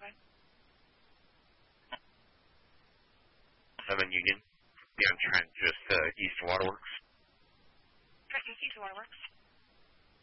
7 Union. Be on Trent, just east of Waterworks. Trent, east of Waterworks.